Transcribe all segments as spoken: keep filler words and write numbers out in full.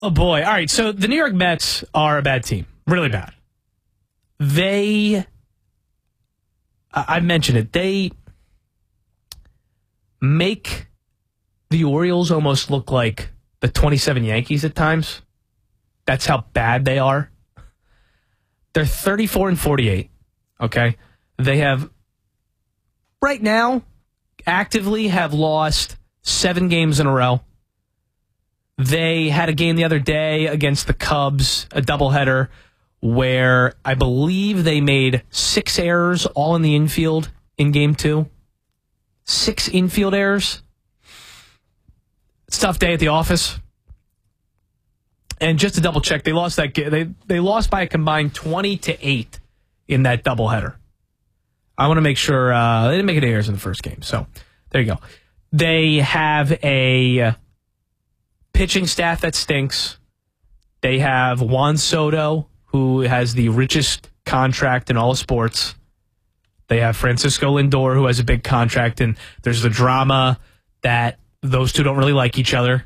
Oh, boy. All right, so the New York Mets are a bad team. Really bad. They, I mentioned it, they make the Orioles almost look like the twenty-seven Yankees at times. That's how bad they are. They're thirty-four and forty-eight, okay? They have, right now, actively have lost seven games in a row. They had a game the other day against the Cubs, a doubleheader, where I believe they made six errors all in the infield in game two. Six infield errors. It's a tough day at the office. And just to double check, they lost that game. They they lost by a combined twenty to eight in that doubleheader. I want to make sure uh, they didn't make any errors in the first game. So there you go. They have a pitching staff that stinks. They have Juan Soto, who has the richest contract in all of sports. They have Francisco Lindor, who has a big contract, and there's the drama that those two don't really like each other.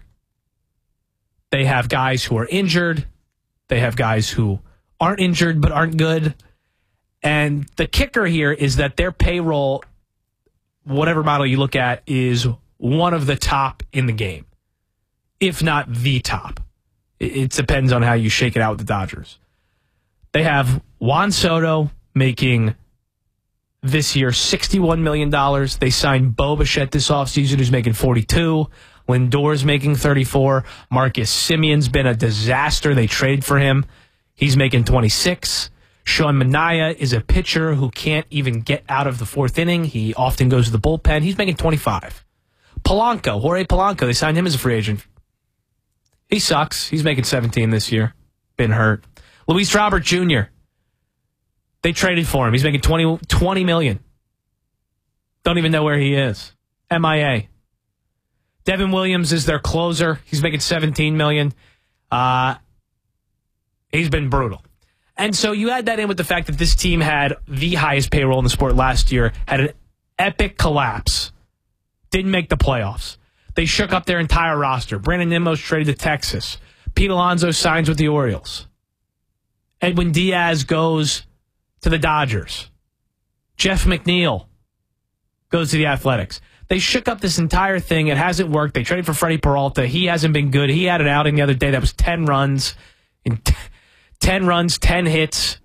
They have guys who are injured. They have guys who aren't injured but aren't good. And the kicker here is that their payroll, whatever model you look at, is one of the top in the game, if not the top. It depends on how you shake it out with the Dodgers. They have Juan Soto making this year sixty-one million dollars. They signed Bo Bichette this offseason, who's making forty-two. Lindor's making thirty-four. Marcus Simeon's been a disaster. They traded for him. He's making twenty-six. Sean Manaea is a pitcher who can't even get out of the fourth inning. He often goes to the bullpen. He's making twenty-five. Polanco, Jorge Polanco, they signed him as a free agent. He sucks. He's making seventeen this year. Been hurt. Luis Robert Junior They traded for him. He's making twenty, twenty million dollars. Don't even know where he is. M I A. Devin Williams is their closer. He's making seventeen million dollars. Uh, he's been brutal. And so you add that in with the fact that this team had the highest payroll in the sport last year, had an epic collapse, didn't make the playoffs. They shook up their entire roster. Brandon Nimmo's traded to Texas. Pete Alonso signs with the Orioles. Edwin Diaz goes to the Dodgers. Jeff McNeil goes to the Athletics. They shook up this entire thing. It hasn't worked. They traded for Freddie Peralta. He hasn't been good. He had an outing the other day that was ten runs. In t- ten runs, ten hits.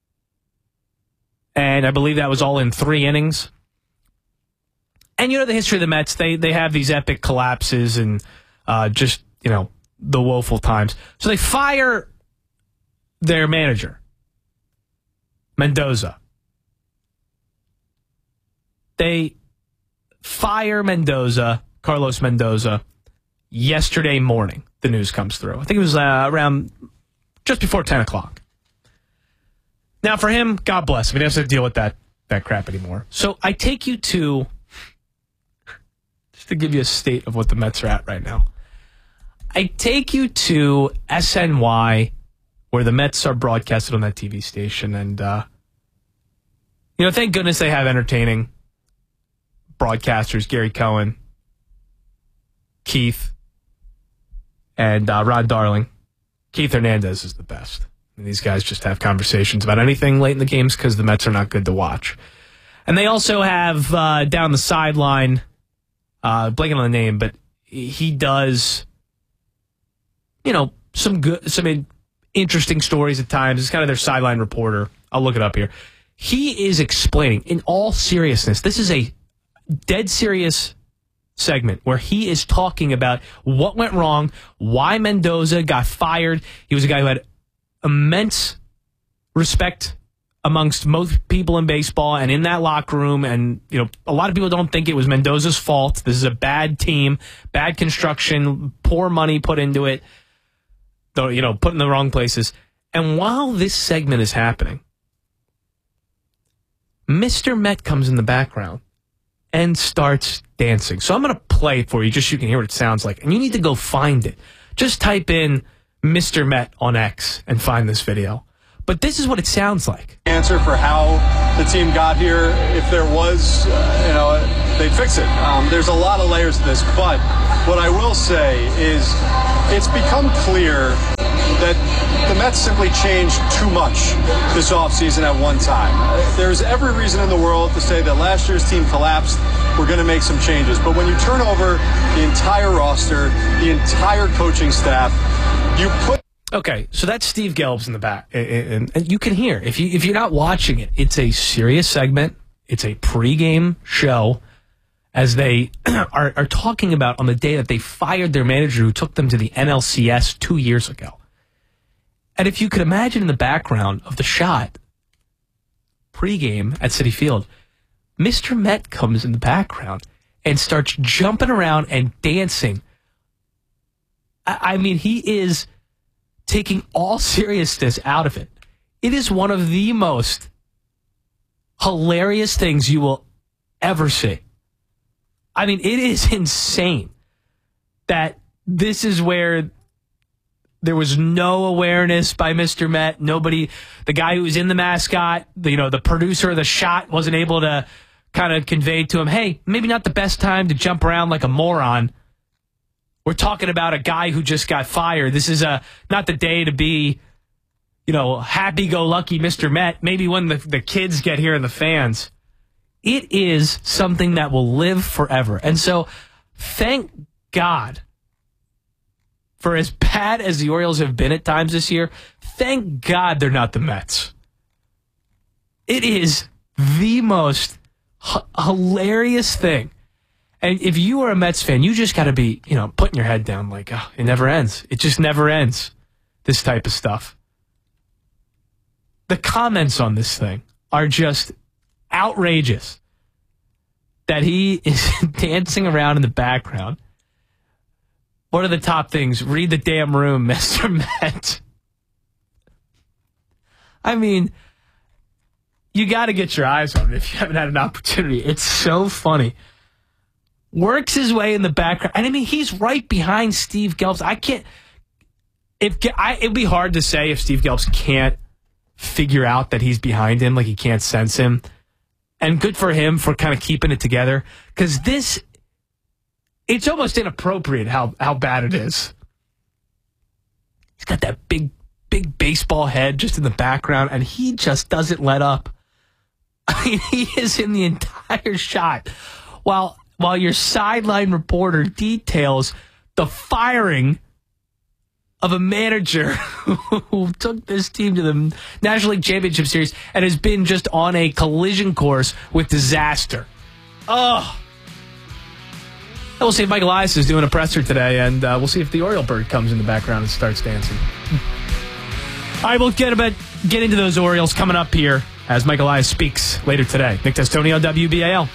And I believe that was all in three innings. And you know the history of the Mets. They they have these epic collapses and uh, just, you know, the woeful times. So they fire their manager, Mendoza. They fire Mendoza, Carlos Mendoza, yesterday morning. The news comes through. I think it was uh, around just before ten o'clock. Now, for him, God bless him. He doesn't have to deal with that, that crap anymore. So I take you to, just to give you a state of what the Mets are at right now, I take you to S N Y, where the Mets are broadcasted on that T V station. And, uh, you know, thank goodness they have entertaining broadcasters, Gary Cohen, Keith, and uh, Rod Darling. Keith Hernandez is the best. And these guys just have conversations about anything late in the games because the Mets are not good to watch. And they also have uh, down the sideline, uh, blanking on the name, but he does, you know, some good, some interesting stories at times. It's kind of their sideline reporter. I'll look it up here. He is explaining, in all seriousness, this is a dead serious segment where he is talking about what went wrong, why Mendoza got fired. He was a guy who had immense respect amongst most people in baseball and in that locker room. And, you know, a lot of people don't think it was Mendoza's fault. This is a bad team, bad construction, poor money put into it, though, you know, put in the wrong places. And while this segment is happening, Mister Met comes in the background and starts dancing. So I'm going to play it for you just so you can hear what it sounds like. And you need to go find it. Just type in Mister Met on X and find this video. But this is what it sounds like. Answer for how the team got here, if there was, uh, you know, they'd fix it. Um, there's a lot of layers to this. But what I will say is it's become clear that the Mets simply changed too much this offseason at one time. There's every reason in the world to say that last year's team collapsed. We're going to make some changes. But when you turn over the entire roster, the entire coaching staff, you put... Okay, so that's Steve Gelbs in the back. And, and you can hear, if, you, if you're not watching it, it's a serious segment. It's a pregame show as they are, are talking about on the day that they fired their manager who took them to the N L C S two years ago. And if you could imagine in the background of the shot, pregame at Citi Field, Mister Met comes in the background and starts jumping around and dancing. I, I mean, he is taking all seriousness out of it. It is one of the most hilarious things you will ever see. I mean, it is insane that this is where there was no awareness by Mister Met. Nobody, the guy who was in the mascot, the, you know, the producer of the shot wasn't able to kind of convey to him, hey, maybe not the best time to jump around like a moron. We're talking about a guy who just got fired. This is a, not the day to be, you know, happy-go-lucky Mister Met. Maybe when the, the kids get here and the fans. It is something that will live forever. And so, thank God, for as bad as the Orioles have been at times this year, thank God they're not the Mets. It is the most h- hilarious thing. And if you are a Mets fan, you just got to be, you know, putting your head down like, oh, it never ends. It just never ends, this type of stuff. The comments on this thing are just outrageous. That he is dancing around in the background. What are the top things? Read the damn room, Mister Met. I mean, you got to get your eyes on it if you haven't had an opportunity. It's so funny. Works his way in the background. And I mean, he's right behind Steve Gelbs. I can't... If I, it'd be hard to say if Steve Gelbs can't figure out that he's behind him, like he can't sense him. And good for him for kind of keeping it together. Because this... It's almost inappropriate how, how bad it is. He's got that big, big baseball head just in the background, and he just doesn't let up. I mean, he is in the entire shot while while your sideline reporter details the firing of a manager who took this team to the National League Championship Series and has been just on a collision course with disaster. Oh. And we'll see if Michael Elias is doing a presser today, and uh, we'll see if the Oriole bird comes in the background and starts dancing. All right, we'll get, about, get into those Orioles coming up here as Michael Elias speaks later today. Nick Testoni on W B A L.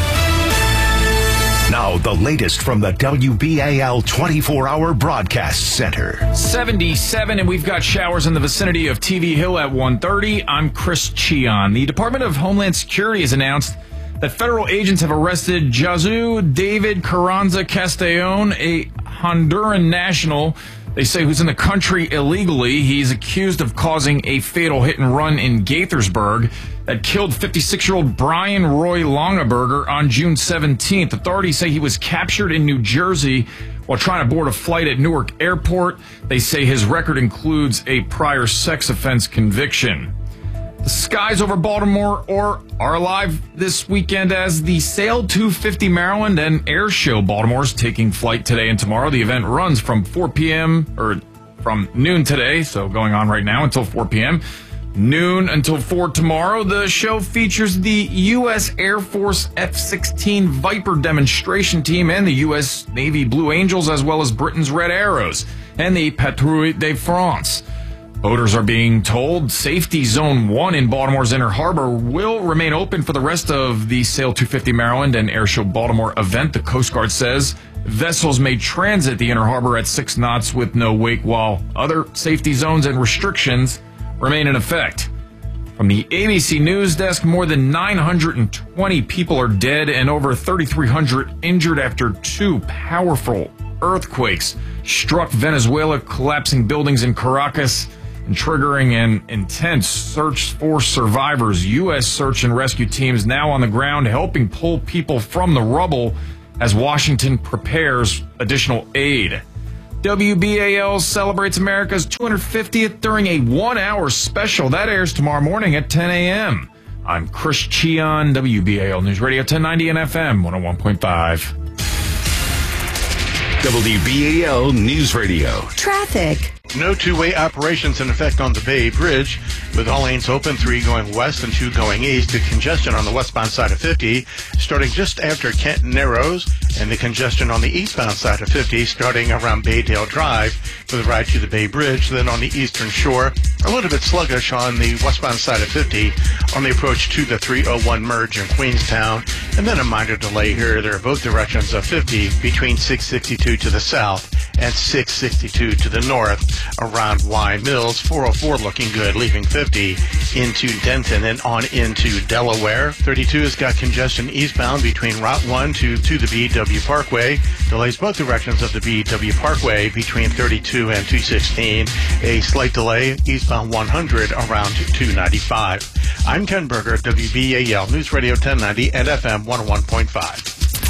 Now, the latest from the W B A L twenty-four hour Broadcast Center. seventy-seven, and we've got showers in the vicinity of T V Hill at one thirty. I'm Chris Chion. The Department of Homeland Security has announced that federal agents have arrested Jazu David Carranza Castellon, a Honduran national, they say, who's in the country illegally. He's accused of causing a fatal hit-and-run in Gaithersburg that killed fifty-six-year-old Brian Roy Longaberger on June seventeenth. Authorities say he was captured in New Jersey while trying to board a flight at Newark Airport. They say his record includes a prior sex offense conviction. The skies over Baltimore or are alive this weekend as the Sail two fifty Maryland and Air Show Baltimore is taking flight today and tomorrow. The event runs from four p.m. or from noon today, so going on right now until four p.m. Noon until four tomorrow. The show features the U S Air Force F sixteen Viper demonstration team and the U S Navy Blue Angels, as well as Britain's Red Arrows and the Patrouille de France. Boaters are being told Safety Zone one in Baltimore's Inner Harbor will remain open for the rest of the Sail two fifty Maryland and Air Show Baltimore event. The Coast Guard says vessels may transit the Inner Harbor at six knots with no wake, while other safety zones and restrictions remain in effect. From the A B C News Desk, more than nine hundred twenty people are dead and over thirty-three hundred injured after two powerful earthquakes struck Venezuela, collapsing buildings in Caracas and triggering an intense search for survivors. U S search and rescue teams now on the ground helping pull people from the rubble as Washington prepares additional aid. W B A L celebrates America's two hundred fiftieth during a one-hour special. That airs tomorrow morning at ten a.m. I'm Chris Cheon, W B A L News Radio ten ninety and F M one oh one point five. W B A L News Radio. Traffic. No two-way operations in effect on the Bay Bridge, with all lanes open, three going west and two going east. The congestion on the westbound side of fifty, starting just after Kenton Narrows, and the congestion on the eastbound side of fifty, starting around Baydale Drive for the ride to the Bay Bridge. Then on the eastern shore, a little bit sluggish on the westbound side of fifty on the approach to the three oh one merge in Queenstown. And then a minor delay here. There are both directions of fifty between six sixty-two to the south and six sixty-two to the north around Y Mills. four oh four looking good, leaving fifty into Denton and on into Delaware. thirty-two has got congestion eastbound between Route one to, to the B W Parkway. Delays both directions of the B W Parkway between thirty-two and two sixteen. A slight delay eastbound one hundred around two ninety-five. I'm Ken Berger, W B A L News Radio ten ninety and F M one oh one point five.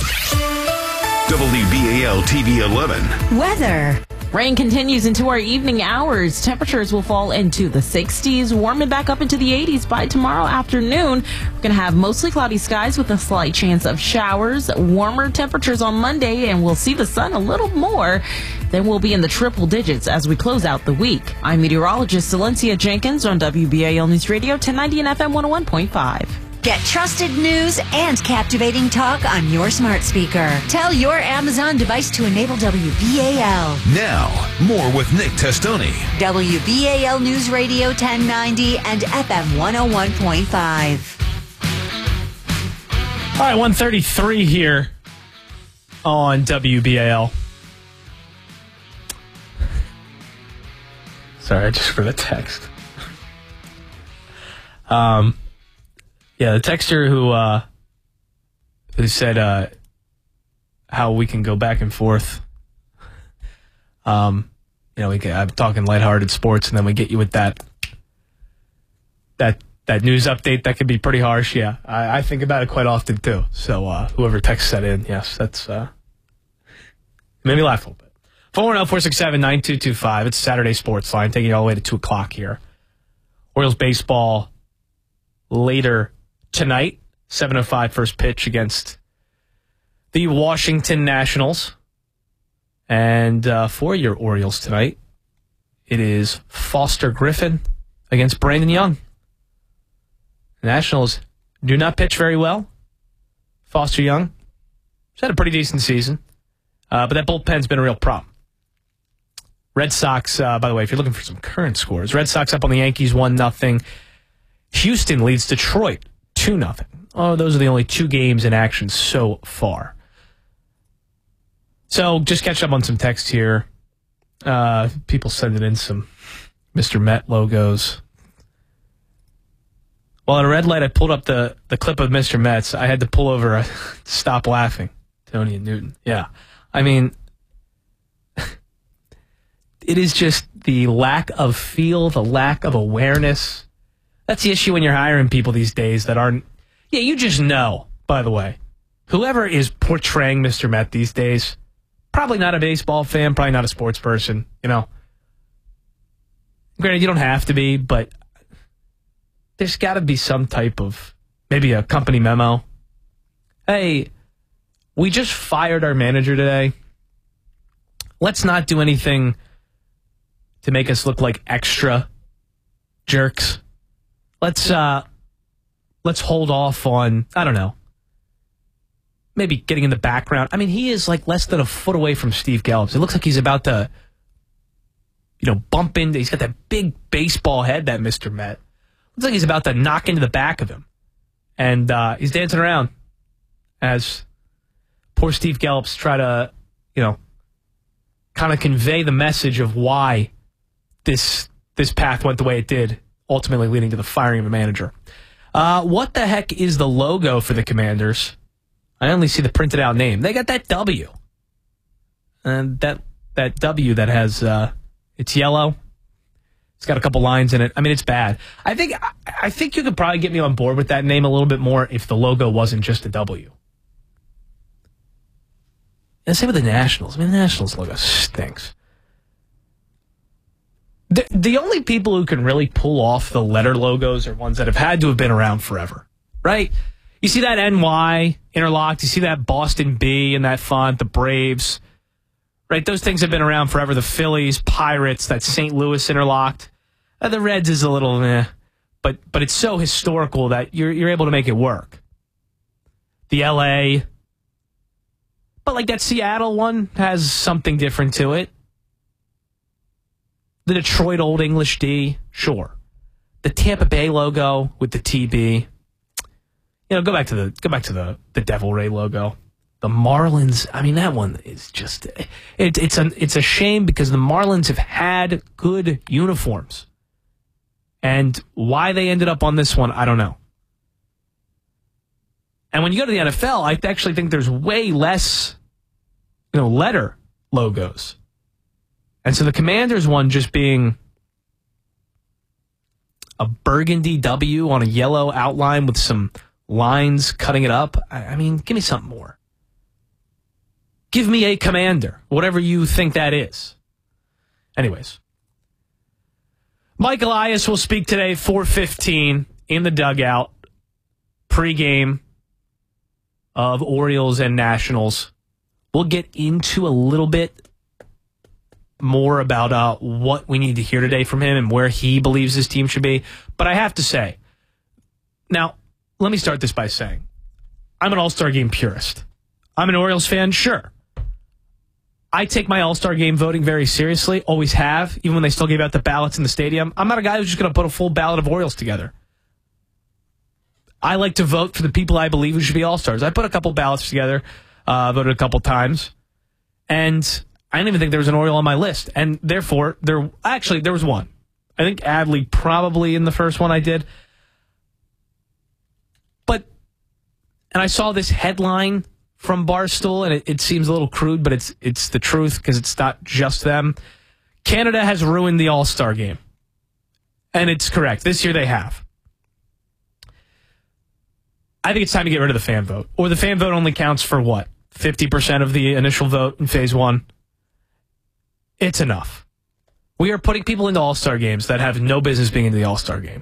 W B A L T V eleven. Weather. Rain continues into our evening hours. Temperatures will fall into the sixties, warming back up into the eighties by tomorrow afternoon. We're going to have mostly cloudy skies with a slight chance of showers. Warmer temperatures on Monday, and we'll see the sun a little more. Then we'll be in the triple digits as we close out the week. I'm meteorologist Celencia Jenkins on W B A L News Radio ten ninety and F M one oh one point five. Get trusted news and captivating talk on your smart speaker. Tell your Amazon device to enable W B A L. Now, more with Nick Testoni. W B A L News Radio ten ninety and F M one oh one point five. All right, one thirty-three here on W B A L. Sorry, I just read a text. Um... Yeah, the texter who uh, who said uh, how we can go back and forth. Um, you know, we can, I'm talking lighthearted sports, and then we get you with that that that news update that can be pretty harsh. Yeah, I, I think about it quite often too. So uh, whoever texts that in, yes, that's uh, made me laugh a little bit. four one zero, four six seven, nine two two five. It's Saturday Sports Line, taking you all the way to two o'clock here. Orioles baseball later tonight, seven oh five first pitch against the Washington Nationals. And uh, for your Orioles tonight, it is Foster Griffin against Brandon Young. The Nationals do not pitch very well. Foster Young has had a pretty decent season, uh, but that bullpen's been a real problem. Red Sox, uh, by the way, if you're looking for some current scores, Red Sox up on the Yankees one nothing. Houston leads Detroit two nothing. Oh, those are the only two games in action so far. So just catch up on some text here. Uh, people sending in some Mister Met logos. Well, at a red light, I pulled up the, the clip of Mister Met's. I had to pull over a stop laughing. Tony and Newton. Yeah. I mean, it is just the lack of feel, the lack of awareness. That's the issue when you're hiring people these days that aren't... Yeah, you just know, by the way. Whoever is portraying Mister Met these days, probably not a baseball fan, probably not a sports person, you know. Granted, you don't have to be, but there's got to be some type of, maybe a company memo. Hey, we just fired our manager today. Let's not do anything to make us look like extra jerks. Let's uh, let's hold off on, I don't know, maybe getting in the background. I mean, he is like less than a foot away from Steve Gallups. It looks like he's about to, you know, bump into, he's got that big baseball head, that Mister Met. Looks like he's about to knock into the back of him. And uh, he's dancing around as poor Steve Gallups try to, you know, kind of convey the message of why this this path went the way it did, ultimately leading to the firing of a manager. Uh, what the heck is the logo for the Commanders? I only see the printed out name. They got that W. And that that W that has, uh, it's yellow. It's got a couple lines in it. I mean, it's bad. I think I think you could probably get me on board with that name a little bit more if the logo wasn't just a W. And same with the Nationals. I mean, the Nationals logo stinks. The, the only people who can really pull off the letter logos are ones that have had to have been around forever, right? You see that N Y interlocked, you see that Boston B in that font, the Braves, right? Those things have been around forever. The Phillies, Pirates, that Saint Louis interlocked. Uh, the Reds is a little eh, but but it's so historical that you're you're able to make it work. The L A, but like that Seattle one has something different to it. The Detroit Old English D, sure. The Tampa Bay logo with the T B. You know, go back to the go back to the the Devil Ray logo. The Marlins, I mean, that one is just it, it's a it's a shame because the Marlins have had good uniforms. And why they ended up on this one, I don't know. And when you go to the N F L, I actually think there's way less, you know, letter logos. And so the Commanders one just being a burgundy W on a yellow outline with some lines cutting it up. I, I mean, give me something more. Give me a Commander, whatever you think that is. Anyways. Mike Elias will speak today, four fifteen, in the dugout, pregame of Orioles and Nationals. We'll get into a little bit more about uh, what we need to hear today from him and where he believes his team should be. But I have to say, now, let me start this by saying, I'm an All-Star Game purist. I'm an Orioles fan, sure. I take my All-Star Game voting very seriously, always have, even when they still gave out the ballots in the stadium. I'm not a guy who's just going to put a full ballot of Orioles together. I like to vote for the people I believe who should be All-Stars. I put a couple ballots together, uh, voted a couple times, and I didn't even think there was an Oriole on my list. And therefore, there actually, there was one. I think Adley probably in the first one I did. But, and I saw this headline from Barstool, and it, it seems a little crude, but it's it's the truth because it's not just them. Canada has ruined the All-Star Game. And it's correct. This year they have. I think it's time to get rid of the fan vote. Or the fan vote only counts for what? fifty percent of the initial vote in phase one? It's enough. We are putting people into All-Star games that have no business being into the All-Star game.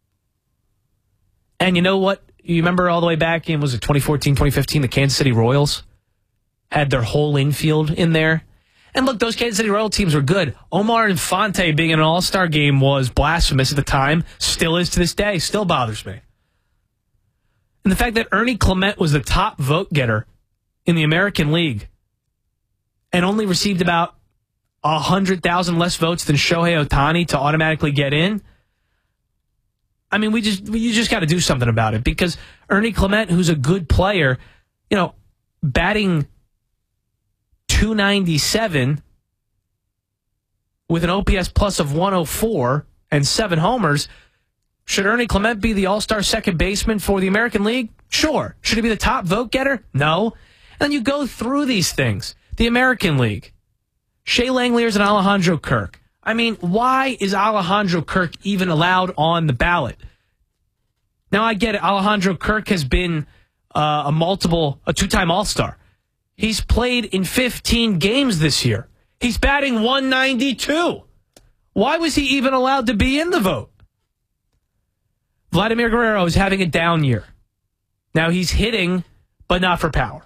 And you know what? You remember all the way back in, was it twenty fourteen, twenty fifteen, the Kansas City Royals had their whole infield in there. And look, those Kansas City Royal teams were good. Omar Infante being in an All-Star game was blasphemous at the time. Still is to this day. Still bothers me. And the fact that Ernie Clement was the top vote getter in the American League and only received about one hundred thousand less votes than Shohei Ohtani to automatically get in. I mean, we just you just got to do something about it because Ernie Clement, who's a good player, you know, batting two ninety-seven with an O P S plus of one oh four and seven homers. Should Ernie Clement be the all-star second baseman for the American League? Sure. Should he be the top vote getter? No. And then you go through these things. The American League. Shea Langeliers and Alejandro Kirk. I mean, why is Alejandro Kirk even allowed on the ballot? Now, I get it. Alejandro Kirk has been uh, a multiple, a two-time All-Star. He's played in fifteen games this year. He's batting one ninety-two. Why was he even allowed to be in the vote? Vladimir Guerrero is having a down year. Now, he's hitting, but not for power.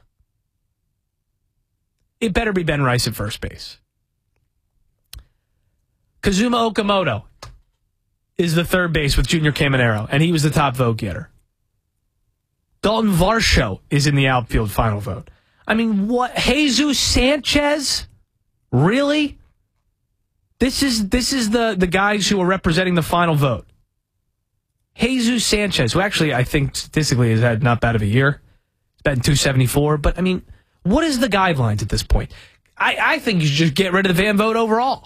It better be Ben Rice at first base. Kazuma Okamoto is the third base with Junior Caminero, and he was the top vote getter. Dalton Varsho is in the outfield final vote. I mean, what? Jesus Sanchez? Really? This is this is the, the guys who are representing the final vote. Jesus Sanchez, who actually I think statistically has had not bad of a year. He's batting two seventy-four. But, I mean, what is the guidelines at this point? I, I think you should just get rid of the fan vote overall.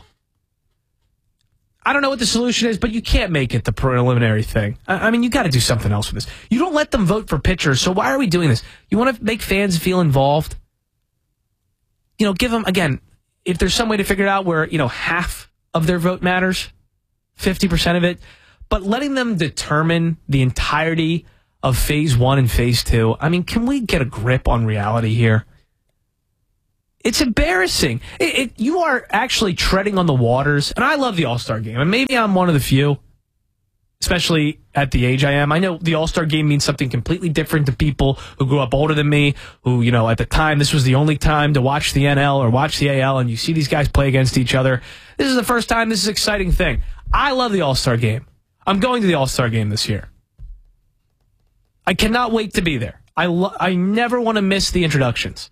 I don't know what the solution is, but you can't make it the preliminary thing. I, I mean, you got to do something else with this. You don't let them vote for pitchers, so why are we doing this? You want to make fans feel involved? You know, give them, again, if there's some way to figure it out where, you know, half of their vote matters, fifty percent of it, but letting them determine the entirety of phase one and phase two, I mean, can we get a grip on reality here? It's embarrassing. It, it, you are actually treading on the waters, and I love the All-Star game, and maybe I'm one of the few, especially at the age I am. I know the All-Star game means something completely different to people who grew up older than me, who, you know, at the time, this was the only time to watch the N L or watch the A L, and you see these guys play against each other. This is the first time. This is an exciting thing. I love the All-Star game. I'm going to the All-Star game this year. I cannot wait to be there. I, lo- I never want to miss the introductions.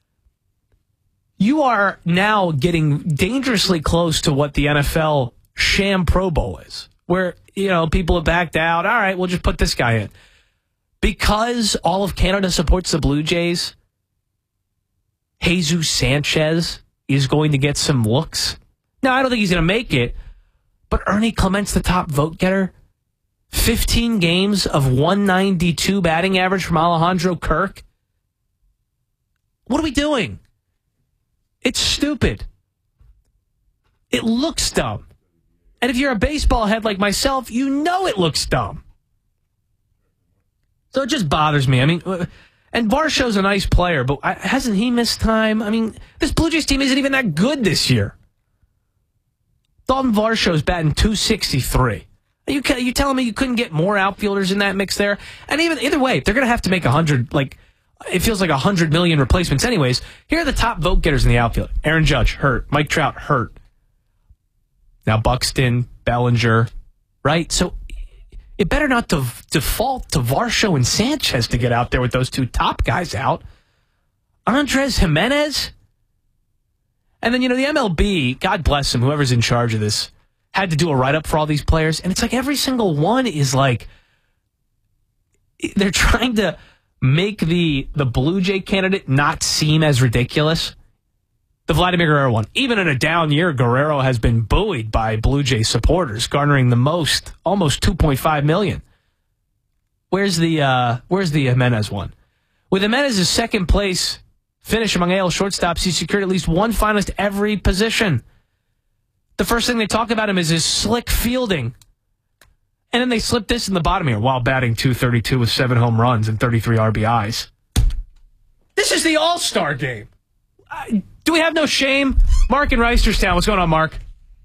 You are now getting dangerously close to what the N F L sham Pro Bowl is, where, you know, people have backed out. All right, we'll just put this guy in. Because all of Canada supports the Blue Jays, Jesus Sanchez is going to get some looks. Now, I don't think he's going to make it, but Ernie Clement's the top vote getter. fifteen games of one ninety-two batting average from Alejandro Kirk. What are we doing? It's stupid. It looks dumb. And if you're a baseball head like myself, you know it looks dumb. So it just bothers me. I mean, and Varsho's a nice player, but hasn't he missed time? I mean, this Blue Jays team isn't even that good this year. Dalton Varsho's batting two sixty-three. Are you, are you telling me you couldn't get more outfielders in that mix there? And even either way, they're going to have to make one hundred, like, it feels like one hundred million replacements anyways. Here are the top vote getters in the outfield. Aaron Judge, hurt. Mike Trout, hurt. Now Buxton, Bellinger, right? So it better not to default to Varsho and Sanchez to get out there with those two top guys out. Andres Jimenez? And then, you know, the M L B, God bless him, whoever's in charge of this, had to do a write-up for all these players. And it's like every single one is like, they're trying to make the the Blue Jay candidate not seem as ridiculous. The Vladimir Guerrero one. Even in a down year, Guerrero has been buoyed by Blue Jay supporters, garnering the most, almost two point five million. Where's the uh, where's the Jimenez one? With Jimenez's second place finish among A L shortstops, he secured at least one finalist every position. The first thing they talk about him is his slick fielding. And then they slip this in the bottom here while batting two thirty-two with seven home runs and thirty-three R B Is. This is the All-Star game. Uh, do we have no shame? Mark in Reisterstown. What's going on, Mark?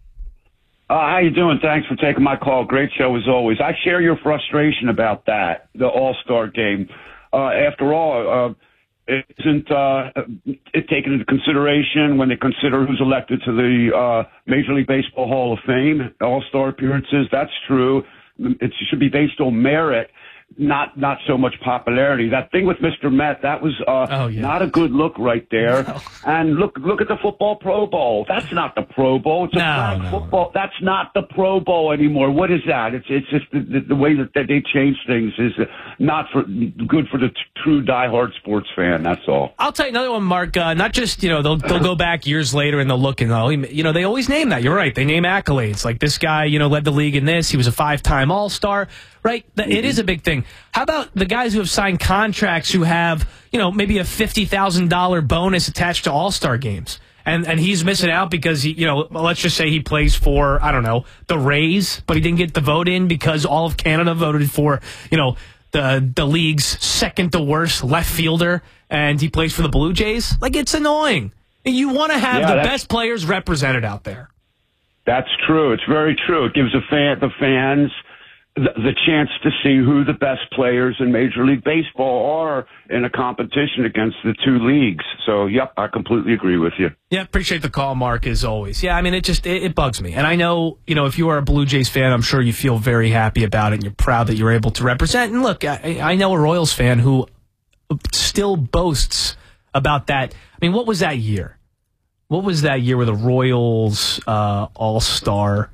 Uh, how you doing? Thanks for taking my call. Great show as always. I share your frustration about that, the All-Star game. Uh, after all, uh, isn't uh, it taken into consideration when they consider who's elected to the uh, Major League Baseball Hall of Fame, All-Star appearances? That's true. It should be based on merit, not not so much popularity. That thing with Mister Met, that was uh, oh, yeah. not a good look right there. No. And look look at the football Pro Bowl. That's not the Pro Bowl. It's a no, flag no. football. That's not the Pro Bowl anymore. What is that? It's it's just the, the, the way that they change things is not for good for the t- true diehard sports fan. That's all. I'll tell you another one, Mark. Uh, not just, you know, they'll they'll go back years later and they'll look and they'll, you know, they always name that. You're right. They name accolades. Like this guy, you know, led the league in this. He was a five-time All-Star. Right? It is a big thing. How about the guys who have signed contracts who have, you know, maybe a fifty thousand dollars bonus attached to All-Star games? And and he's missing out because, he, you know, let's just say he plays for, I don't know, the Rays, but he didn't get the vote in because all of Canada voted for, you know, the, the league's second to worst left fielder, and he plays for the Blue Jays. Like, it's annoying. You want to have Yeah, the that's- best players represented out there. That's true. It's very true. It gives the fan, the fans the, the chance to see who the best players in Major League Baseball are in a competition against the two leagues. So, yep, I completely agree with you. Yeah, appreciate the call, Mark, as always. Yeah, I mean, it just, it, it bugs me. And I know, you know, if you are a Blue Jays fan, I'm sure you feel very happy about it and you're proud that you're able to represent. And look, I, I know a Royals fan who still boasts about that. I mean, what was that year? What was that year where the Royals uh, All-Star,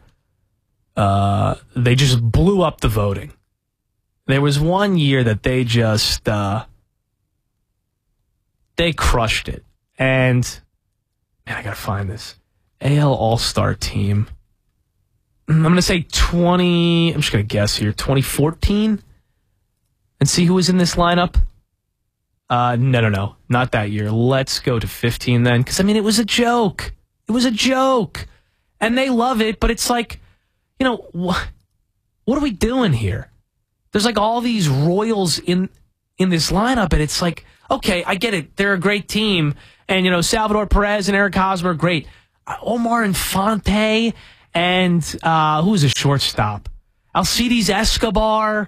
uh, they just blew up the voting? There was one year that they just, uh, they crushed it. And, man, I got to find this. A L All-Star team. I'm going to say twenty, I'm just going to guess here, twenty fourteen? And see who was in this lineup? Uh, no, no, no, not that year. Let's go to fifteen then, because, I mean, it was a joke. It was a joke. And they love it, but it's like, you know, wh- what are we doing here? There's like all these Royals in in this lineup, and it's like, okay, I get it. They're a great team, And, you know, Salvador Perez and Eric Hosmer, great. Uh, Omar Infante and uh, who's a shortstop? Alcides Escobar.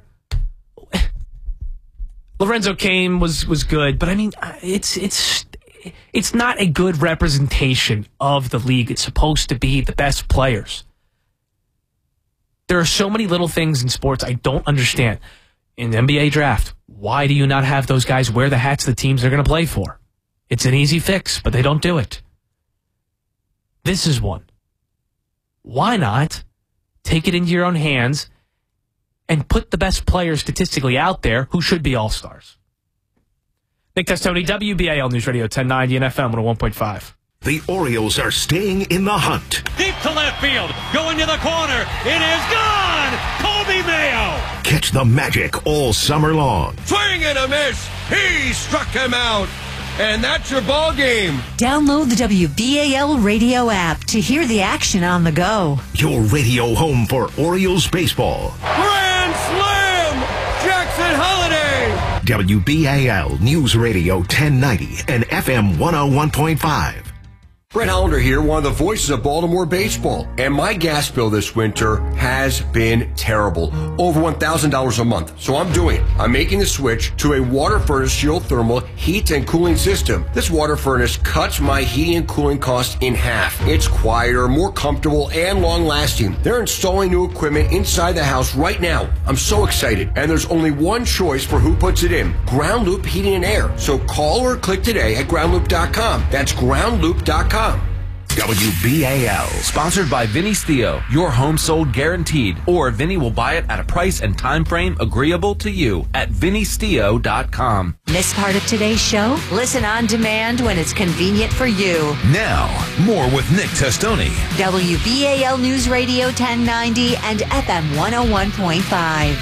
Lorenzo Cain was, was good, but I mean, it's it's it's not a good representation of the league. It's supposed to be the best players. There are so many little things in sports I don't understand. In the N B A draft, why do you not have those guys wear the hats the teams they're going to play for? It's an easy fix, but they don't do it. This is one. Why not take it into your own hands and put the best players statistically out there who should be all-stars? Nick Testoni, W B A L News Radio ten ninety and F M one oh one point five. The Orioles are staying in the hunt. Deep to left field, going to the corner. It is gone! Kobe Mayo! Catch the magic all summer long. Swing and a miss! He struck him out! And that's your ball game. Download the W B A L radio app to hear the action on the go. Your radio home for Orioles baseball. Grand Slam! Jackson Holiday! W B A L News Radio ten ninety and F M one oh one point five. Brett Hollander here, one of the voices of Baltimore baseball. And my gas bill this winter has been terrible. Over one thousand dollars a month. So I'm doing it. I'm making the switch to a water furnace geothermal heat and cooling system. This water furnace cuts my heating and cooling costs in half. It's quieter, more comfortable, and long-lasting. They're installing new equipment inside the house right now. I'm so excited. And there's only one choice for who puts it in. Ground Loop Heating and Air. So call or click today at ground loop dot com. That's ground loop dot com. W B A L. Sponsored by Vinny Stio. Your home sold guaranteed. Or Vinny will buy it at a price and time frame agreeable to you at vinny stio dot com. Miss part of today's show? Listen on demand when it's convenient for you. Now, more with Nick Testoni. W B A L News Radio ten ninety and F M one oh one point five.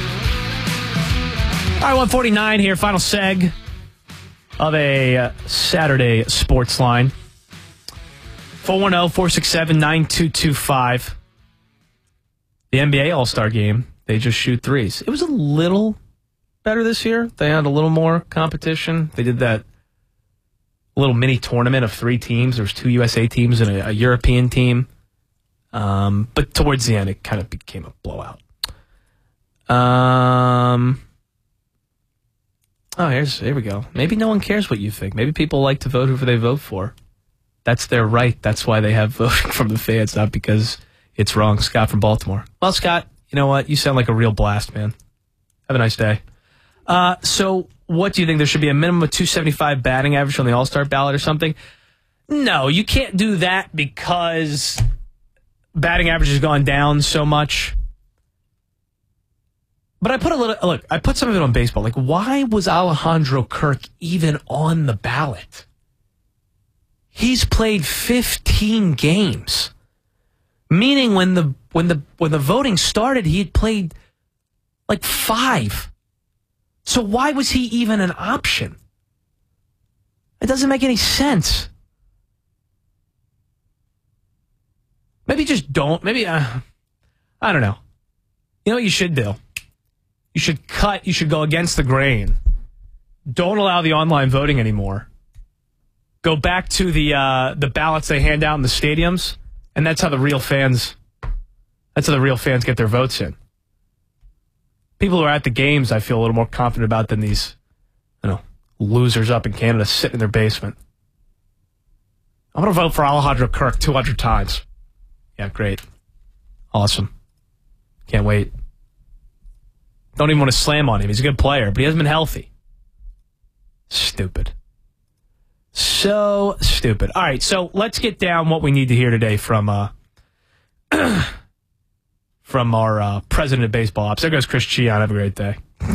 All right, one forty-nine here, final seg of a uh, Saturday sports line. four one zero, four six seven, nine two two five. The N B A All-Star Game, they just shoot threes. It was a little better this year. They had a little more competition. They did that little mini tournament of three teams. There was two U S A teams and a, a European team. Um, but towards the end, it kind of became a blowout. Um... Oh, here's here we go. Maybe no one cares what you think. Maybe people like to vote whoever they vote for. That's their right. That's why they have voting from the fans, not because it's wrong. Scott from Baltimore. Well, Scott, you know what? You sound like a real blast, man. Have a nice day. Uh, so what do you think? There should be a minimum of two seventy-five batting average on the All-Star ballot or something? No, you can't do that because batting average has gone down so much. But I put a little, look, I put some of it on baseball. Like, why was Alejandro Kirk even on the ballot? He's played fifteen games. Meaning when the when the when the voting started, he had played like five. So why was he even an option? It doesn't make any sense. Maybe just don't. Maybe uh, I don't know. You know what you should do? You should cut, you should go against the grain. Don't allow the online voting anymore. Go back to the uh, the ballots they hand out in the stadiums, and that's how the real fans that's how the real fans get their votes in. People who are at the games, I feel a little more confident about than these, you know, losers up in Canada sitting in their basement. I'm gonna vote for Alejandro Kirk two hundred times. Yeah, great. Awesome. Can't wait. Don't even want to slam on him. He's a good player, but he hasn't been healthy. Stupid. So stupid. All right, so let's get down what we need to hear today from uh, from our uh, president of baseball ops. There goes Chris Chion. Have a great day.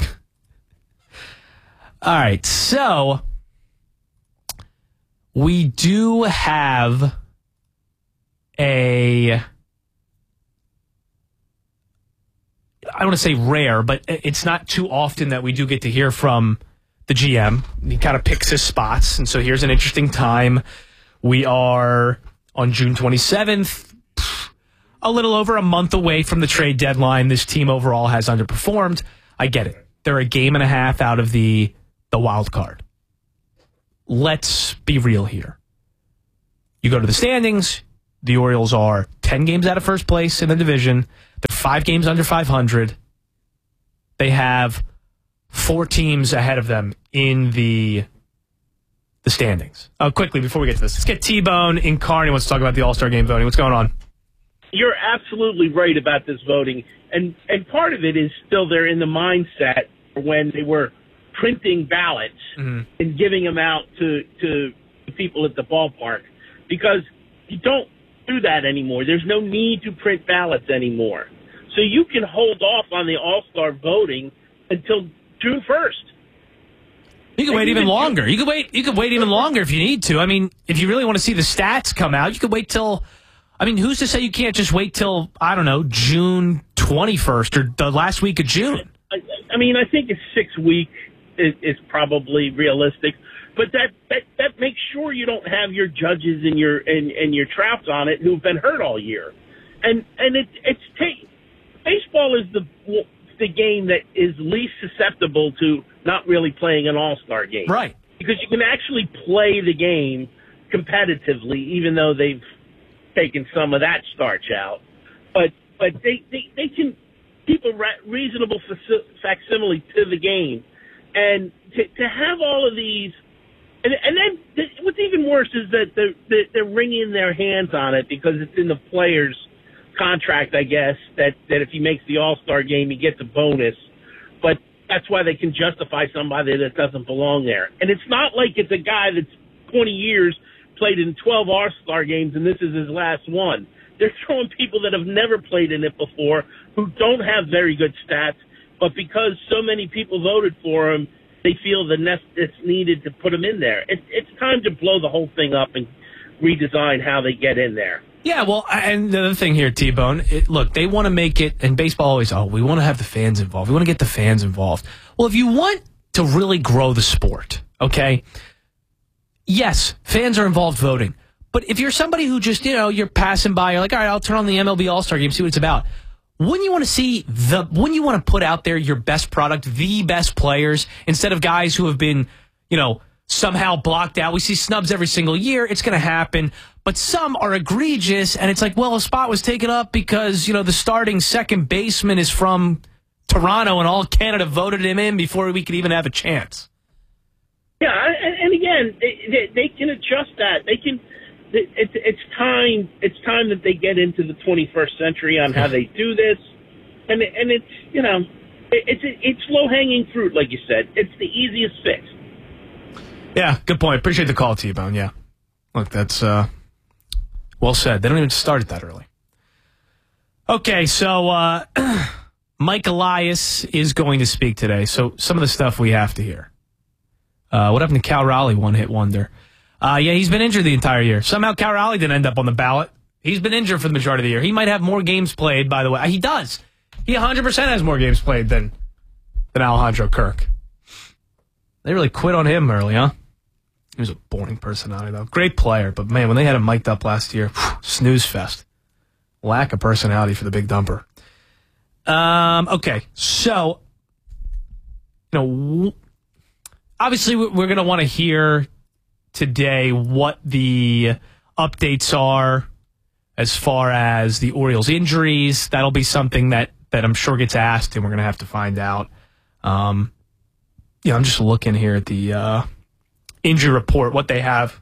All right, so we do have a... I don't want to say rare, but it's not too often that we do get to hear from the G M. He kind of picks his spots, and so here's an interesting time. We are on June twenty-seventh, a little over a month away from the trade deadline. This team overall has underperformed. I get it. They're a game and a half out of the, the wild card. let's be real here. You go to the standings, the Orioles are ten games out of first place in the division. They're five games under five hundred. They have four teams ahead of them in the the standings. Oh, quickly, before we get to this, let's get T-Bone in Kearney. Wants to talk about the All-Star Game voting. What's going on? You're absolutely right about this voting. And and part of it is still they're in the mindset when they were printing ballots mm-hmm. and giving them out to, to the people at the ballpark. Because you don't do that anymore. There's no need to print ballots anymore. So you can hold off on the All-Star voting until June first. You can wait even longer. You can wait. You can wait even longer if you need to. I mean, if you really want to see the stats come out, you could wait till. I mean, who's to say you can't just wait till I don't know June twenty-first or the last week of June? I, I mean, I think it's six weeks is, is probably realistic, but that, that that makes sure you don't have your judges and your and, and your trouts on it who've been hurt all year, and and it, it's ta- baseball is the the game that is least susceptible to not really playing an all-star game. Right. Because you can actually play the game competitively, even though they've taken some of that starch out. But but they, they, they can keep a re- reasonable faci- facsimile to the game. And to, to have all of these, and, and then th- what's even worse is that they're, they're wringing their hands on it because it's in the players' contract, I guess, that, that if he makes the All-Star game, he gets a bonus. But that's why they can justify somebody that doesn't belong there. And it's not like it's a guy that's twenty years played in twelve All-Star games and this is his last one. They're throwing people that have never played in it before who don't have very good stats, but because so many people voted for him, they feel the nest it's needed to put him in there. It, it's time to blow the whole thing up and redesign how they get in there. Yeah, well, and the other thing here, T-Bone, it, look, they want to make it, and baseball always, oh, we want to have the fans involved. We want to get the fans involved. Well, if you want to really grow the sport, okay, yes, fans are involved voting. But if you're somebody who just, you know, you're passing by, you're like, all right, I'll turn on the M L B All-Star Game, see what it's about. Wouldn't you want to see the, wouldn't you want to put out there your best product, the best players, instead of guys who have been, you know, somehow blocked out? We see snubs every single year. It's going to happen. But some are egregious, and it's like, well, a spot was taken up because, you know, the starting second baseman is from Toronto, and all Canada voted him in before we could even have a chance. Yeah, and, and again, they, they, they can adjust that. They can. It's it's time. It's time that they get into the twenty-first century on how they do this, and and it's you know, it's it's low hanging fruit, like you said. It's the easiest fix. Yeah, good point. Appreciate the call, T-Bone. Yeah, look, that's uh, well said. They don't even start it that early. Okay, so uh, Mike Elias is going to speak today. So some of the stuff we have to hear. Uh, what happened to Cal Raleigh, one-hit wonder? Uh, yeah, he's been injured the entire year. Somehow Cal Raleigh didn't end up on the ballot. He's been injured for the majority of the year. He might have more games played, by the way. He does. He one hundred percent has more games played than, than Alejandro Kirk. They really quit on him early, huh? He was a boring personality, though. Great player, but man, when they had him mic'd up last year, whew, snooze fest. Lack of personality for the big dumper. Um, okay, so, you know, obviously we're going to want to hear today what the updates are as far as the Orioles injuries. That'll be something that, that I'm sure gets asked, and we're going to have to find out. Um, yeah, I'm just looking here at the uh, injury report, what they have.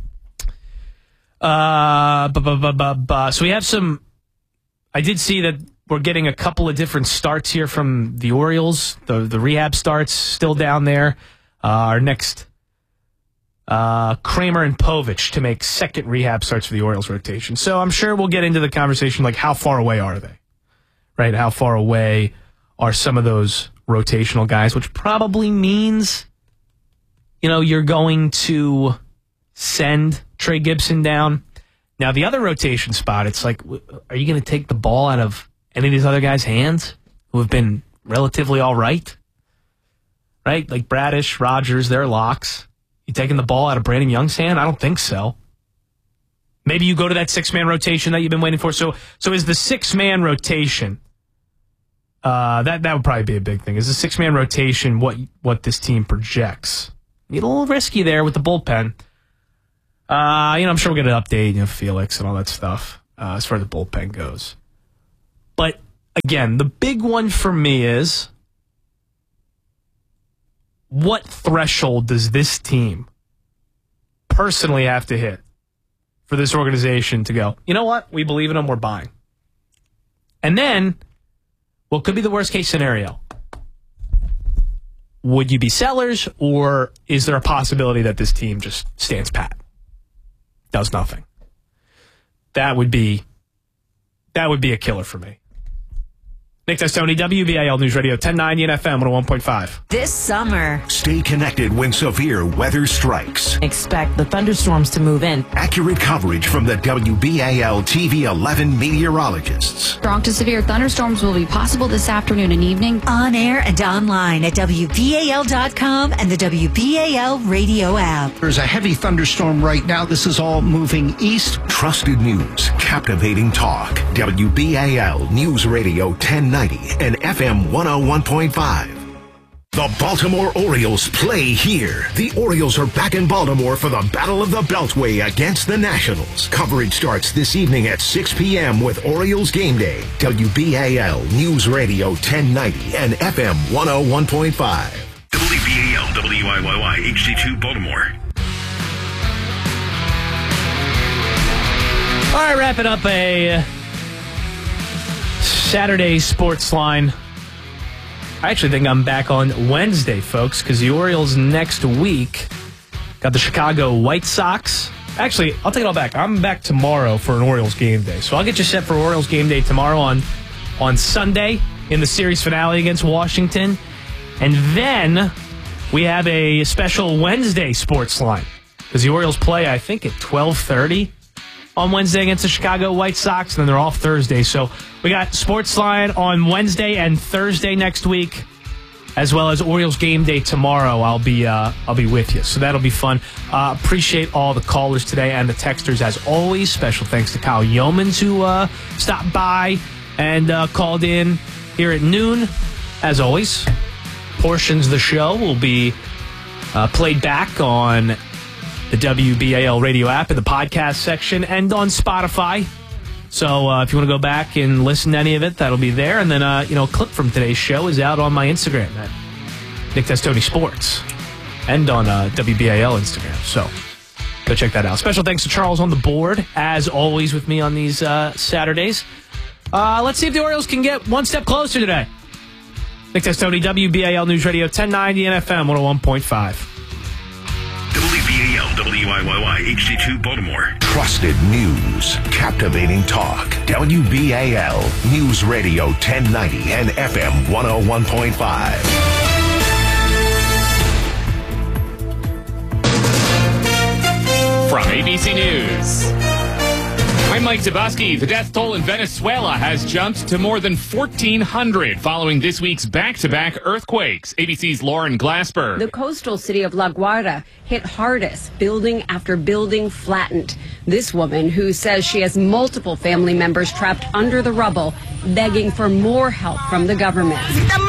Uh, bu- bu- bu- bu- bu- so we have some. I did see that we're getting a couple of different starts here from the Orioles. The the rehab starts still down there. Uh, our next. Uh, Kramer and Povich to make second rehab starts for the Orioles rotation. So I'm sure we'll get into the conversation like how far away are they? Right? How far away are some of those rotational guys, which probably means, you know, you're going to send Trey Gibson down. Now, the other rotation spot, it's like, are you going to take the ball out of any of these other guys' hands who have been relatively all right? Right? Like Bradish, Rogers, they're locks. You taking the ball out of Brandon Young's hand? I don't think so. Maybe you go to that six-man rotation that you've been waiting for. So, so is the six-man rotation? Uh, that that would probably be a big thing. Is the six-man rotation what what this team projects Need a little risky there with the bullpen. Uh, you know, I'm sure we're going to update, you know, Felix and all that stuff uh, as far as the bullpen goes. But, again, the big one for me is, what threshold does this team personally have to hit for this organization to go, you know what, we believe in them, we're buying? And then, what could be the worst case scenario? Would you be sellers, or is there a possibility that this team just stands pat? Does nothing. That would be that would be a killer for me. Nick Testoni, W B A L News Radio, ten ninety and F M one oh one point five. This summer, Stay connected when severe weather strikes. Expect the thunderstorms to move in. Accurate coverage from the W B A L T V eleven meteorologists. Strong to severe thunderstorms will be possible this afternoon and evening. On air and online at W B A L dot com and the W B A L radio app. There's a heavy thunderstorm right now. This is all moving east. Trusted news, captivating talk. W B A L News Radio ten ninety and F M one oh one point five. The Baltimore Orioles play here. The Orioles are back in Baltimore for the Battle of the Beltway against the Nationals. Coverage starts this evening at six p.m. with Orioles Game Day. W B A L News Radio ten ninety and F M one oh one point five. W B A L W I Y Y H D two Baltimore. All right, wrapping up a Saturday sports line. I actually think I'm back on Wednesday, folks, because the Orioles next week got the Chicago White Sox. Actually, I'll take it all back. I'm back tomorrow for an Orioles game day. So I'll get you set for Orioles game day tomorrow on, on Sunday in the series finale against Washington. And then we have a special Wednesday sports line because the Orioles play, I think, at twelve thirty on Wednesday against the Chicago White Sox, and then they're off Thursday. So we got Sportsline on Wednesday and Thursday next week, as well as Orioles game day tomorrow. I'll be uh, I'll be with you, so that'll be fun. Uh, appreciate all the callers today and the texters as always. Special thanks to Kyle Yeomans who uh, stopped by and uh, called in here at noon. As always, portions of the show will be uh, played back on the W B A L radio app in the podcast section and on Spotify. So uh, if you want to go back and listen to any of it, that'll be there. And then, uh, you know, a clip from today's show is out on my Instagram at Nick Testoni Sports and on uh, W B A L Instagram. So go check that out. Special thanks to Charles on the board, as always, with me on these uh, Saturdays. Uh, let's see if the Orioles can get one step closer today. Nick Testoni, W B A L News Radio, ten ninety and F M one oh one point five. W B A L W I Y Y H D two Baltimore. Trusted news, captivating talk. W B A L News Radio ten ninety and F M one oh one point five. From A B C News, I'm Mike Zabuski. The death toll in Venezuela has jumped to more than fourteen hundred following this week's back-to-back earthquakes. A B C's Lauren Glassberg. The coastal city of La Guardia hit hardest, building after building flattened. This woman, who says she has multiple family members trapped under the rubble, begging for more help from the government.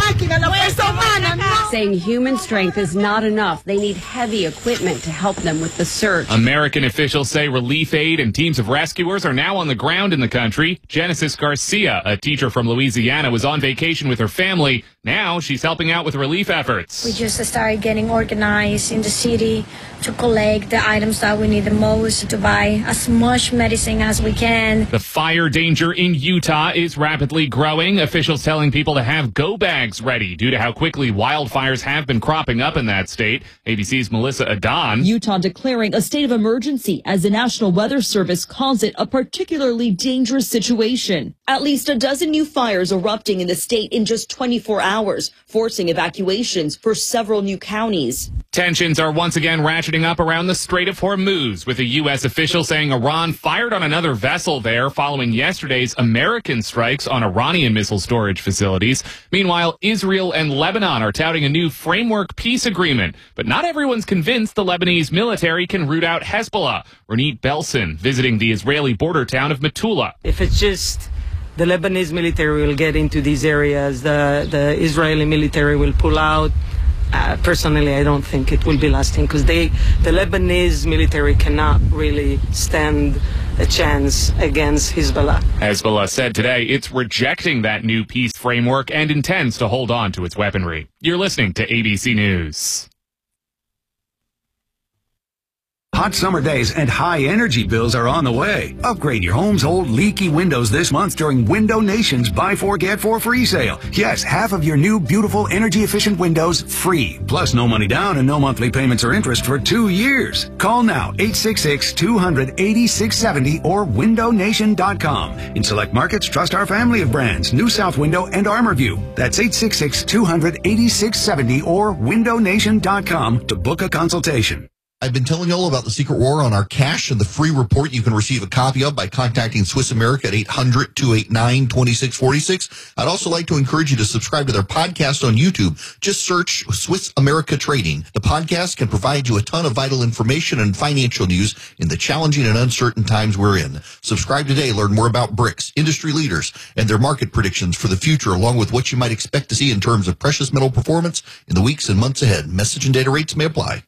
Saying human strength is not enough. They need heavy equipment to help them with the search. American officials say relief aid and teams of rescuers are now on the ground in the country. Genesis Garcia, a teacher from Louisiana, was on vacation with her family. Now she's helping out with relief efforts. We just started getting organized in the city to collect the items that we need the most, to buy as much medicine as we can. The fire danger in Utah is rapidly growing. Officials telling people to have go bags ready due to how quickly wildfires have been cropping up in that state. A B C's Melissa Adon. Utah declaring a state of emergency as the National Weather Service calls it a particularly dangerous situation. At least a dozen new fires erupting in the state in just twenty-four hours, forcing evacuations for several new counties. Tensions are once again ratcheting up around the Strait of Hormuz, with a U S official saying Iran fired on another vessel there following yesterday's American strikes on Iranian missile storage facilities. Meanwhile, Israel and Lebanon are touting a new framework peace agreement, but not everyone's convinced the Lebanese military can root out Hezbollah. Ronit Belson visiting the Israeli border town of Metula. If it's just the Lebanese military will get into these areas, the, the Israeli military will pull out, uh, personally, I don't think it will be lasting because they, the Lebanese military cannot really stand a chance against Hezbollah. Hezbollah said today it's rejecting that new peace framework and intends to hold on to its weaponry. You're listening to A B C News. Hot summer days and high energy bills are on the way. Upgrade your home's old leaky windows this month during Window Nation's Buy Four, Get Four free sale. Yes, half of your new beautiful energy efficient windows free. Plus no money down and no monthly payments or interest for two years. Call now eight six six, two hundred, eighty-six seventy or window nation dot com. In select markets, trust our family of brands, New South Window and Armorview. That's eight six six, two hundred, eighty-six seventy or window nation dot com to book a consultation. I've been telling you all about the secret war on our cash and the free report you can receive a copy of by contacting Swiss America at eight hundred, two eight nine, two six four six. I'd also like to encourage you to subscribe to their podcast on YouTube. Just search Swiss America Trading. The podcast can provide you a ton of vital information and financial news in the challenging and uncertain times we're in. Subscribe today. Learn more about BRICS, industry leaders, and their market predictions for the future, along with what you might expect to see in terms of precious metal performance in the weeks and months ahead. Message and data rates may apply.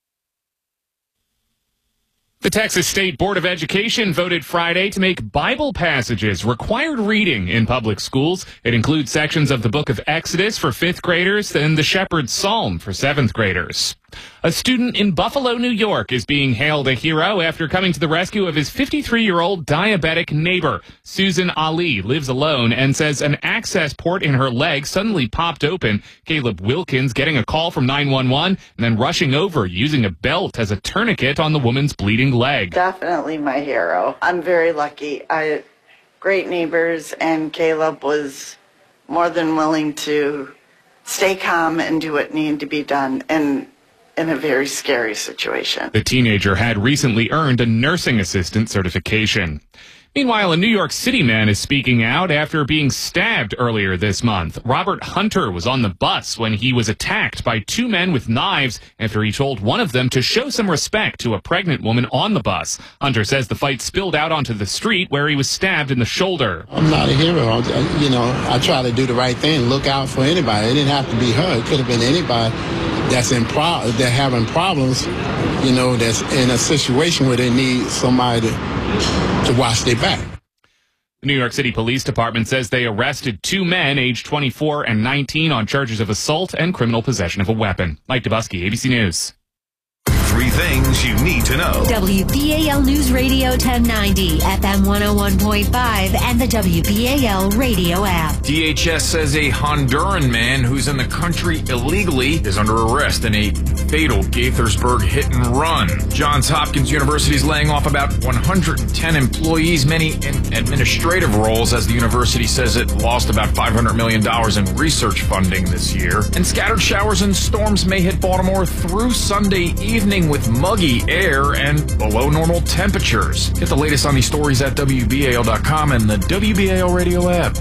The Texas State Board of Education voted Friday to make Bible passages required reading in public schools. It includes sections of the book of Exodus for fifth graders and the Shepherd's Psalm for seventh graders. A student in Buffalo, New York is being hailed a hero after coming to the rescue of his fifty-three-year-old diabetic neighbor. Susan Ali lives alone and says an access port in her leg suddenly popped open. Caleb Wilkins getting a call from nine one one and then rushing over using a belt as a tourniquet on the woman's bleeding leg. Definitely my hero. I'm very lucky. I great neighbors, and Caleb was more than willing to stay calm and do what needed to be done. And in a very scary situation. The teenager had recently earned a nursing assistant certification. Meanwhile, a New York City man is speaking out after being stabbed earlier this month. Robert Hunter was on the bus when he was attacked by two men with knives after he told one of them to show some respect to a pregnant woman on the bus. Hunter says the fight spilled out onto the street where he was stabbed in the shoulder. I'm not a hero. You know, I try to do the right thing, look out for anybody. It didn't have to be her. It could have been anybody that's in pro- that having problems, you know, that's in a situation where they need somebody to, to watch their back. The New York City Police Department says they arrested two men, aged twenty-four and nineteen, on charges of assault and criminal possession of a weapon. Mike Dubusky, A B C News. Three things you need to know. W B A L News Radio ten ninety, F M one oh one point five, and the W B A L radio app. D H S says a Honduran man who's in the country illegally is under arrest in a fatal Gaithersburg hit and run. Johns Hopkins University is laying off about one hundred ten employees, many in administrative roles, as the university says it lost about five hundred million dollars in research funding this year. And scattered showers and storms may hit Baltimore through Sunday evening with muggy air and below normal temperatures. Get the latest on these stories at W B A L dot com and the W B A L radio app.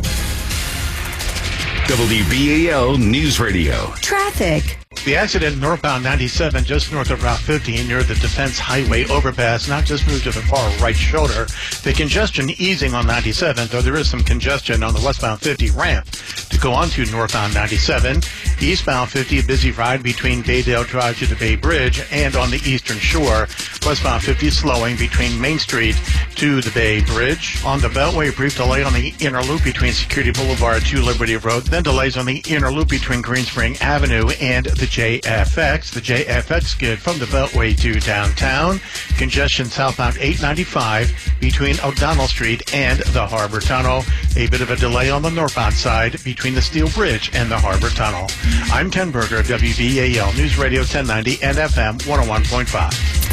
W B A L News Radio. Traffic. The accident northbound ninety-seven just north of Route fifty near the Defense Highway overpass now just moved to the far right shoulder. The congestion easing on ninety-seven, though there is some congestion on the westbound fifty ramp to go on to northbound ninety-seven. Eastbound fifty, a busy ride between Baydale Drive to the Bay Bridge and on the eastern shore. Westbound fifty slowing between Main Street to the Bay Bridge. On the Beltway, brief delay on the inner loop between Security Boulevard to Liberty Road, then delays on the inner loop between Greenspring Avenue and the J F X. The J F X good from the Beltway to downtown. Congestion southbound eight ninety-five between O'Donnell Street and the Harbor Tunnel. A bit of a delay on the northbound side between the Steel Bridge and the Harbor Tunnel. I'm Ken Berger, W B A L News Radio ten ninety and F M one oh one point five.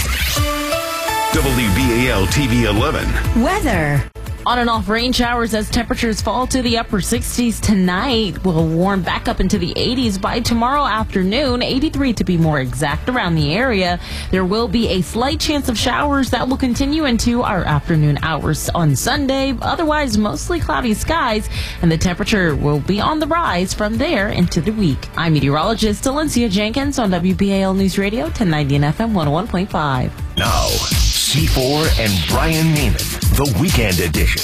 W B A L T V eleven. Weather. On and off rain showers as temperatures fall to the upper sixties tonight. Will warm back up into the eighties by tomorrow afternoon, eighty-three to be more exact around the area. There will be a slight chance of showers that will continue into our afternoon hours on Sunday. Otherwise, mostly cloudy skies, and the temperature will be on the rise from there into the week. I'm meteorologist Valencia Jenkins on W B A L News Radio ten ninety and F M one oh one point five. Now, C four and Brian Neiman, the Weekend Edition.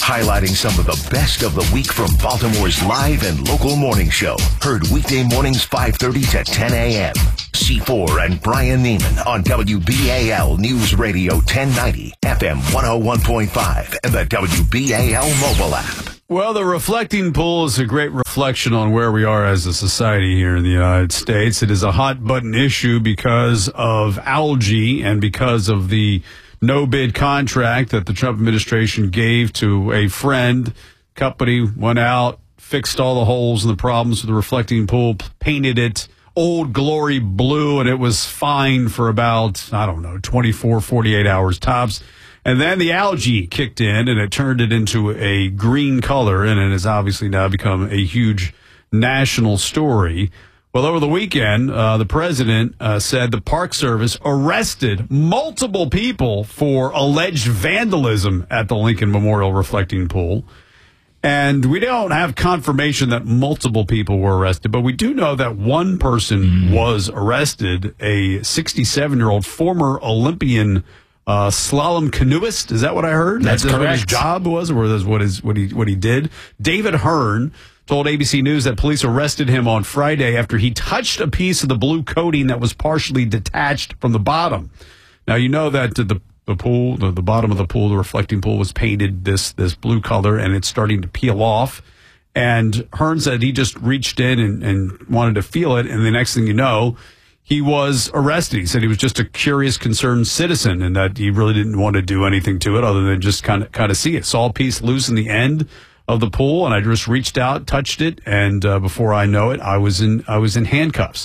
highlighting some of the best of the week from Baltimore's live and local morning show. Heard weekday mornings five thirty to ten a.m. C four and Brian Neiman on W B A L News Radio ten ninety, F M one oh one point five, and the W B A L mobile app. Well, the reflecting pool is a great reflection on where we are as a society here in the United States. It is a hot button issue because of algae and because of the no-bid contract that the Trump administration gave to a friend. Company went out, fixed all the holes and the problems with the reflecting pool, painted it Old Glory blue, and it was fine for about, I don't know, twenty-four, forty-eight hours tops. And then the algae kicked in, and it turned it into a green color, and it has obviously now become a huge national story. Well, over the weekend, uh, the president uh, said the Park Service arrested multiple people for alleged vandalism at the Lincoln Memorial Reflecting Pool. And we don't have confirmation that multiple people were arrested, but we do know that one person mm-hmm. was arrested, a sixty-seven-year-old former Olympian Uh, slalom canoeist. Is that what I heard? That's, That's what correct. his job was, or that's what his what he what he did. David Hearn told A B C News that police arrested him on Friday after he touched a piece of the blue coating that was partially detached from the bottom. Now you know that the the pool, the, the bottom of the pool, the reflecting pool, was painted this this blue color, and it's starting to peel off. And Hearn said he just reached in and, and wanted to feel it, and the next thing you know, he was arrested. He said he was just a curious, concerned citizen and that he really didn't want to do anything to it other than just kind of kind of see it. Saw a piece loose in the end of the pool, and I just reached out, touched it, and uh, before I know it, I was in I was in handcuffs.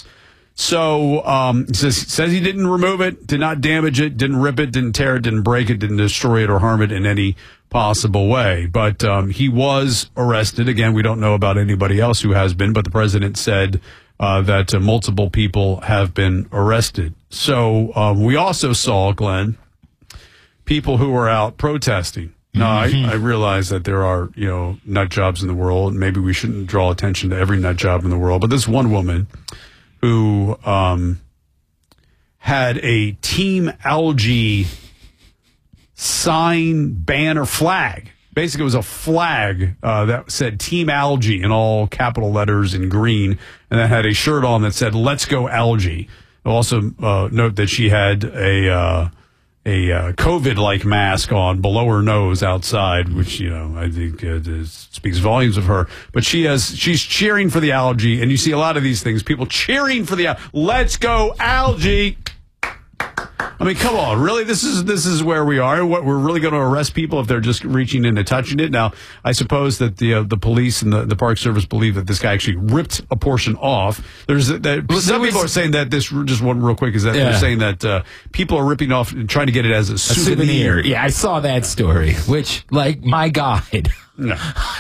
So um, he says, says he didn't remove it, did not damage it, didn't rip it, didn't tear it, didn't break it, didn't destroy it or harm it in any possible way. But um, he was arrested. Again, we don't know about anybody else who has been, but the president said Uh, that uh, multiple people have been arrested. So um, we also saw, Glenn, people who were out protesting. Now, mm-hmm. I, I realize that there are, you know, nut jobs in the world, and maybe we shouldn't draw attention to every nut job in the world. But this one woman who um, had a Team Algae sign, banner, flag. Basically, it was a flag uh, that said Team Algae in all capital letters in green, and that had a shirt on that said "Let's go Algae." I'll also uh, note that she had a uh, a uh, COVID-like mask on below her nose outside, which, you know, I think uh, speaks volumes of her. But she has she's cheering for the algae, and you see a lot of these things: people cheering for the "Let's go Algae." I mean, come on, really? This is this is where we are. What we're really going to arrest people if they're just reaching in and touching it. Now, I suppose that the uh, the police and the, the Park Service believe that this guy actually ripped a portion off. There's that, well, some people are saying that this just one real quick is that yeah. they're saying that uh, people are ripping off and trying to get it as a, a souvenir. souvenir. Yeah, I saw that story. Which, like, my God. No.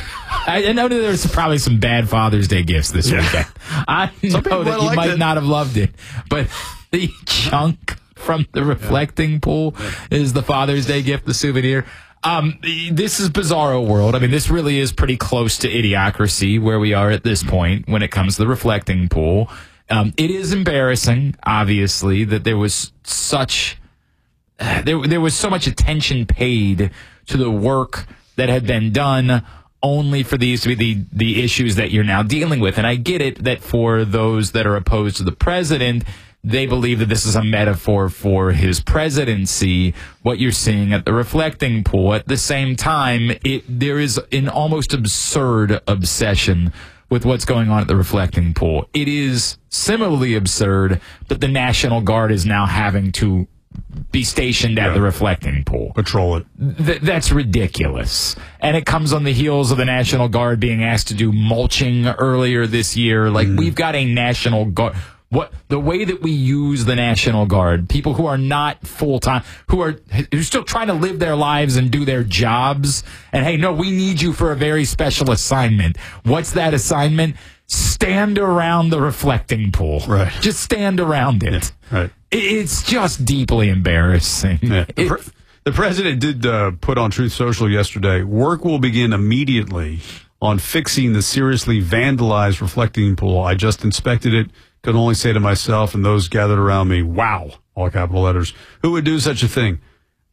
I know that there's probably some bad Father's Day gifts this yeah. weekend. I know that you might it. not have loved it, but the chunk from the reflecting yeah. pool is the Father's Day gift, the souvenir. Um, this is bizarro world. I mean, this really is pretty close to idiocracy where we are at this point when it comes to the reflecting pool. Um, it is embarrassing, obviously, that there was such uh, there there was so much attention paid to the work that had been done, only for these to be the, the issues that you're now dealing with. And I get it that for those that are opposed to the president, they believe that this is a metaphor for his presidency, what you're seeing at the reflecting pool. At the same time, it, there is an almost absurd obsession with what's going on at the reflecting pool. It is similarly absurd that the National Guard is now having to be stationed at yeah. the reflecting pool. Patrol it. Th- that's ridiculous. And it comes on the heels of the National Guard being asked to do mulching earlier this year. Like, mm. we've got a National Guard. What the way that we use the National Guard, people who are not full-time, who are who are still trying to live their lives and do their jobs. And, hey, no, we need you for a very special assignment. What's that assignment? Stand around the reflecting pool. Right. Just stand around it. Yeah, right. It's just deeply embarrassing. Yeah. The, it, pre- the president did uh, put on Truth Social yesterday, work will begin immediately on fixing the seriously vandalized reflecting pool. I just inspected it. Could only say to myself and those gathered around me, wow, all capital letters, who would do such a thing?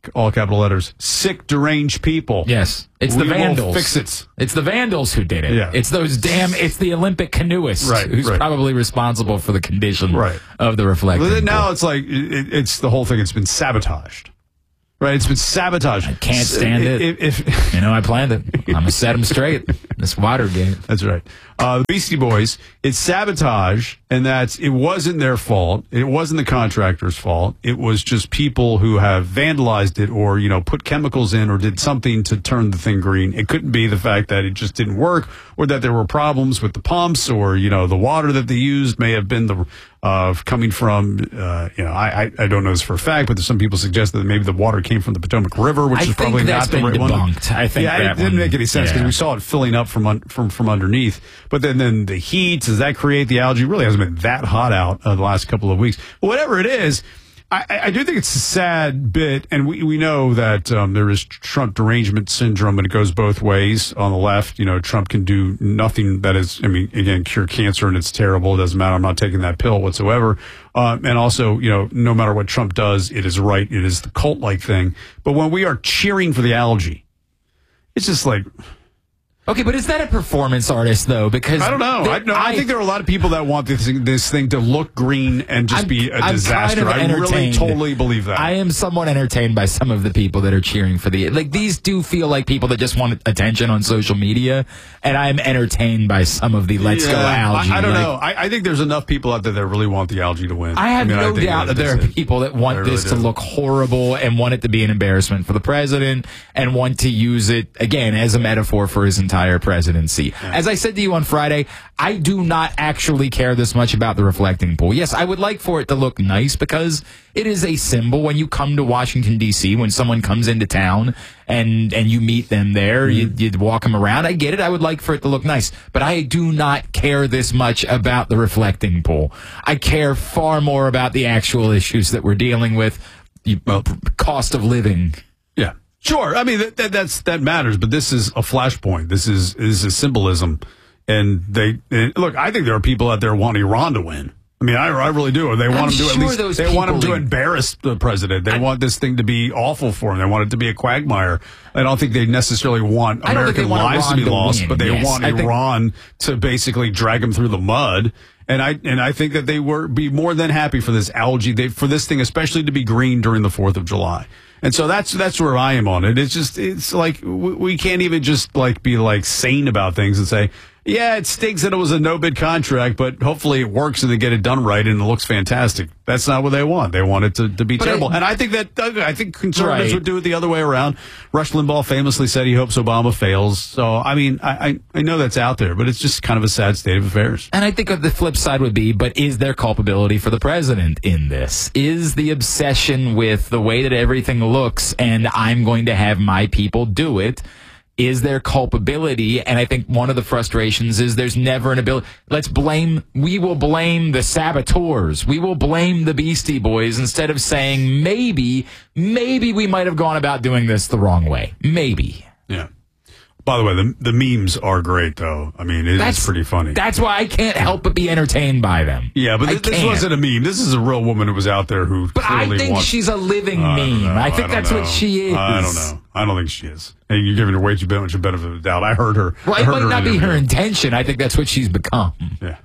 all capital letters, sick, deranged people. Yes. It's we the vandals. Will fix it. It's the vandals who did it. Yeah. It's those damn, it's the Olympic canoeists right, who's right. probably responsible for the condition right. of the reflecting well, now pool. it's like, it, it's the whole thing. It's been sabotaged. Right? It's been sabotaged. I can't stand it. If, if, you know, I planned it. I'm going to set them straight. This Watergate. That's right. Uh, the Beastie Boys, it's sabotage, and that's, it wasn't their fault. It wasn't the contractor's fault. It was just people who have vandalized it or, you know, put chemicals in or did something to turn the thing green. It couldn't be the fact that it just didn't work or that there were problems with the pumps or, you know, the water that they used may have been the, uh, coming from, uh, you know, I, I, I don't know this for a fact, but some people suggest that maybe the water came from the Potomac River, which I is probably think that's not the been right debunked. one. I think yeah, that it didn't one, make any sense because yeah. we saw it filling up from, un, from, from underneath. But then, then the heat, does that create the algae? It really hasn't been that hot out uh, the last couple of weeks. But whatever it is, I, I do think it's a sad bit, and we, we know that um, there is Trump derangement syndrome, and it goes both ways. On the left, you know, Trump can do nothing that is, I mean, again, cure cancer, and it's terrible. It doesn't matter. I'm not taking that pill whatsoever. Um, and also, you know, no matter what Trump does, it is right. It is the cult-like thing. But when we are cheering for the algae, it's just like... Okay, but is that a performance artist, though? Because I don't know. They, I, no, I, I think there are a lot of people that want this thing, this thing to look green and just I'm, be a I'm disaster. Kind of I really entertained. totally believe that. I am somewhat entertained by some of the people that are cheering for the... Like, these do feel like people that just want attention on social media, and I'm entertained by some of the let's yeah, go algae. I, I don't like, know. I, I think there's enough people out there that really want the algae to win. I have I mean, no I doubt that, that there are it. people that want really this do. to look horrible and want it to be an embarrassment for the president and want to use it, again, as a metaphor for his entire presidency. Yeah. As I said to you on Friday, I do not actually care this much about the reflecting pool. Yes, I would like for it to look nice because it is a symbol when you come to Washington, D C, when someone comes into town and, and you meet them there, mm-hmm. you, you walk them around. I get it. I would like for it to look nice. But I do not care this much about the reflecting pool. I care far more about the actual issues that we're dealing with, well, cost of living. Yeah. Sure, I mean that, that that's that matters, but this is a flashpoint. This is is a symbolism, and they and look. I think there are people out there who want Iran to win. I mean, I, I really do. They want I'm him to sure at least. Those they want him to are, embarrass the president. They I, want this thing to be awful for him. They want it to be a quagmire. I don't think they necessarily want American lives to be lost, win. but they yes, want I Iran think, to basically drag him through the mud. And I and I think that they were be more than happy for this algae, they, for this thing, especially to be green during the Fourth of July. And so that's that's where I am on it. It's just it's like we, we can't even just like be like sane about things and say, yeah, it stinks that it was a no bid contract, but hopefully it works and they get it done right and it looks fantastic. That's not what they want. They want it to, to be but terrible. I, and I think that I think conservatives right. would do it the other way around. Rush Limbaugh famously said he hopes Obama fails. So I mean, I, I I know that's out there, but it's just kind of a sad state of affairs. And I think the flip side would be, but is there culpability for the president in this? Is the obsession with the way that everything looks and I'm going to have my people do it? Is there culpability? And I think one of the frustrations is there's never an ability. Let's blame, we will blame the saboteurs. We will blame the Beastie Boys instead of saying maybe, maybe we might have gone about doing this the wrong way. Maybe. Yeah. By the way, the the memes are great, though. I mean, it that's, is pretty funny. That's why I can't help but be entertained by them. Yeah, but th- this wasn't a meme. This is a real woman who was out there who But clearly I think wants, she's a living uh, meme. I, I think I that's know. what she is. I don't know. I don't think she is. Hey, you're giving her way too much benefit of the doubt. I heard her. Well, I it heard might her not be interview. her intention. I think that's what she's become. Yeah.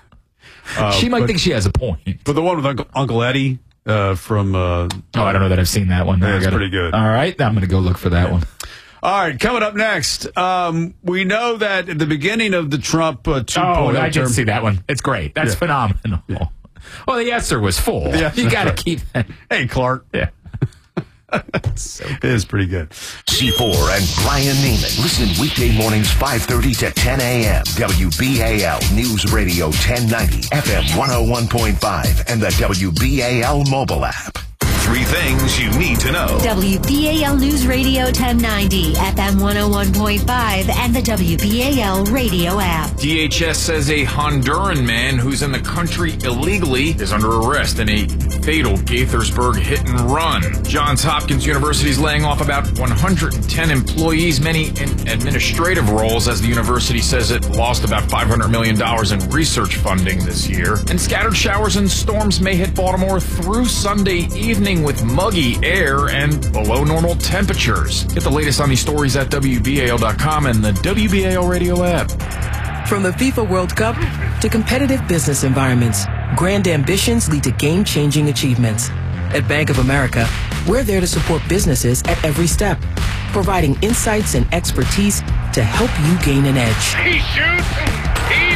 Uh, she might but, think she has a point. But the one with Uncle, Uncle Eddie uh, from... Uh, oh, I don't know that I've seen that one. Yeah, it's gotta, pretty good. All right, I'm going to go look for that yeah. one. All right, coming up next, um, we know that at the beginning of the Trump uh, two point oh Oh, I did term, see that one. It's great. That's yeah. phenomenal. Yeah. Well, the answer was full. Yeah, you got right. to keep that. Hey, Clark. Yeah. So it is pretty good. C four and Brian Neiman. Listen weekday mornings five thirty to ten a.m. W B A L News Radio ten ninety, F M one oh one point five, and the W B A L mobile app. Three things you need to know. W B A L News Radio ten ninety, F M one oh one point five, and the W B A L radio app. D H S says a Honduran man who's in the country illegally is under arrest in a fatal Gaithersburg hit and run. Johns Hopkins University is laying off about one hundred ten employees, many in administrative roles, as the university says it lost about five hundred million dollars in research funding this year. And scattered showers and storms may hit Baltimore through Sunday evening, dealing with muggy air and below normal temperatures. Get the latest on these stories at W B A L dot com and the W B A L radio app. From the FIFA World Cup to competitive business environments, grand ambitions lead to game-changing achievements. At Bank of America, we're there to support businesses at every step, providing insights and expertise to help you gain an edge. He shoots.